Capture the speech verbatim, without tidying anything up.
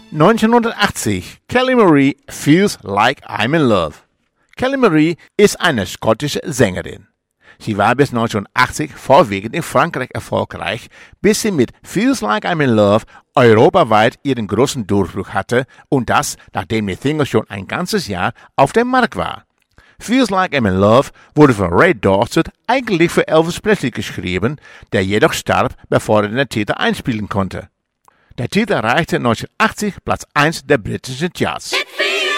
neunzehnhundertachtzig, Kelly Marie, Feels Like I'm in Love. Kelly Marie ist eine schottische Sängerin. Sie war bis neunzehnhundertachtzig vorwiegend in Frankreich erfolgreich, bis sie mit Feels Like I'm in Love europaweit ihren großen Durchbruch hatte und das, nachdem die Single schon ein ganzes Jahr auf dem Markt war. Feels Like I'm in Love wurde von Ray Dorset eigentlich für Elvis Presley geschrieben, der jedoch starb, bevor er den Titel einspielen konnte. Der Titel erreichte neunzehnhundertachtzig Platz eins der britischen Charts.